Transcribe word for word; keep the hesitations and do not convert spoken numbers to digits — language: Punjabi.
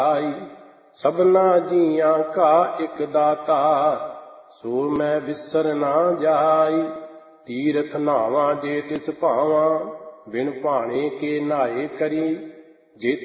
ਆਈ। ਸਭਨਾ ਜੀਆਂ ਕਾ ਇਕ ਦਾਤਾ, ਸੋ ਮੈਂ ਵਿਸਰ ਨਾ ਜਾਈ। ਤੀਰਥ ਨਾਵਾਂ ਜੇ ਤਿਸ ਭਾਵਾਂ, ਬਿਨ ਭਾਣੇ ਕੇ ਨਾਏ ਕਰੀ। ਜੇ